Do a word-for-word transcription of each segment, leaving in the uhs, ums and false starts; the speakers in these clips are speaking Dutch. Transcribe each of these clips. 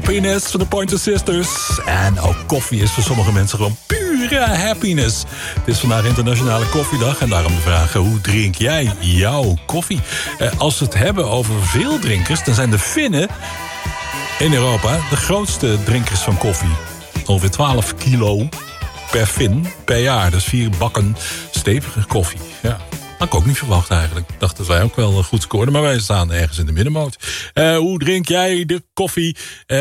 Happiness van de Pointer Sisters. En ook koffie is voor sommige mensen gewoon pure happiness. Het is vandaag Internationale Koffiedag en daarom de vraag: hoe drink jij jouw koffie? Eh, als we het hebben over veel drinkers, dan zijn de Finnen in Europa de grootste drinkers van koffie. Ongeveer twaalf kilo per Fin per jaar. Dus vier bakken stevige koffie. Ja. Had ik ook niet verwacht eigenlijk. Ik dacht dat wij ook wel goed scoorden, maar wij staan ergens in de middenmoot. Uh, hoe drink jij de koffie? Uh,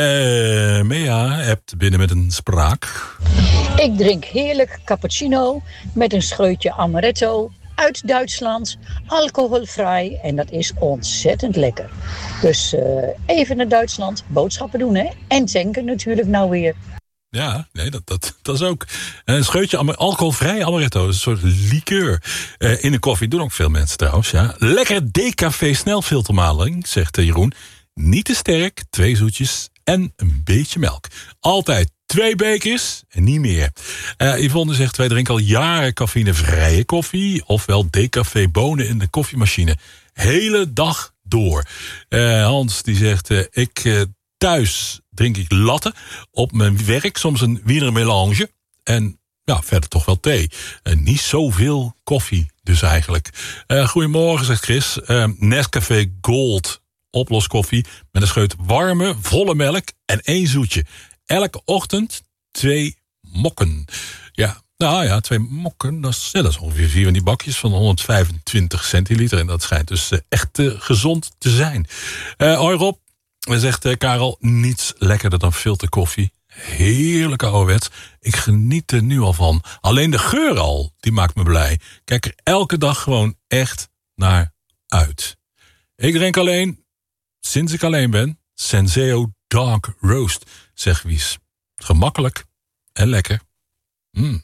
Mea hebt binnen met een spraak. Ik drink heerlijk cappuccino met een scheutje amaretto uit Duitsland. Alcoholvrij en dat is ontzettend lekker. Dus uh, even naar Duitsland, boodschappen doen hè. En tanken natuurlijk nou weer. Ja, nee, dat, dat, dat is ook een scheutje alcoholvrij amaretto. Een soort liqueur uh, in de koffie. Doen ook veel mensen trouwens, ja. Lekker decafé snelfiltermaling, zegt Jeroen. Niet te sterk, twee zoetjes en een beetje melk. Altijd twee bekers en niet meer. Uh, Yvonne zegt, wij drinken al jaren cafeïnevrije koffie. Ofwel decafé bonen in de koffiemachine. Hele dag door. Uh, Hans die zegt, uh, ik... Uh, Thuis drink ik latte. Op mijn werk soms een wienermelange. En ja, verder toch wel thee. En niet zoveel koffie dus eigenlijk. Uh, goedemorgen, zegt Chris. Uh, Nescafé Gold oploskoffie met een scheut warme, volle melk en één zoetje. Elke ochtend twee mokken. Ja, nou ja, twee mokken. Dat is, ja, dat is ongeveer vier van die bakjes van honderdvijfentwintig centiliter. En dat schijnt dus uh, echt uh, gezond te zijn. Uh, hoi Rob. En zegt eh, Karel, niets lekkerder dan filterkoffie. Heerlijke ouderwets. Ik geniet er nu al van. Alleen de geur al, die maakt me blij. Kijk er elke dag gewoon echt naar uit. Ik drink alleen, sinds ik alleen ben, Senseo Dark Roast, zegt Wies. Gemakkelijk en lekker. Mm.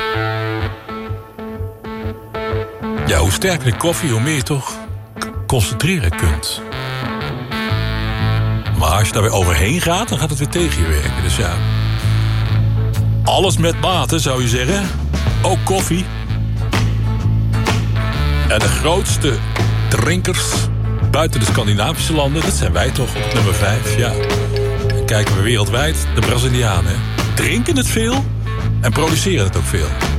Ja, hoe sterker de koffie, hoe meer je toch concentreren kunt. Maar als je daar weer overheen gaat, dan gaat het weer tegen je werken. Dus ja, alles met mate zou je zeggen. Ook koffie. En de grootste drinkers buiten de Scandinavische landen, dat zijn wij toch op nummer vijf. Ja. Dan kijken we wereldwijd, de Brazilianen. Drinken het veel en produceren het ook veel.